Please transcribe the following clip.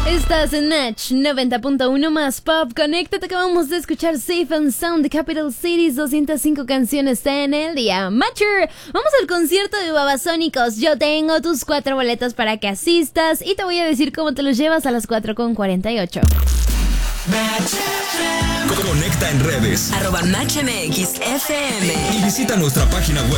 Estás en Match 90.1 más Pop. Conéctate, acabamos de escuchar Safe and Sound de Capital Cities. 205 canciones en el día. Matcher, vamos al concierto de Babasónicos. Yo tengo tus 4 boletos para que asistas y te voy a decir cómo te los llevas a las 4:48. Conecta en redes @MatchMXFM y visita nuestra página web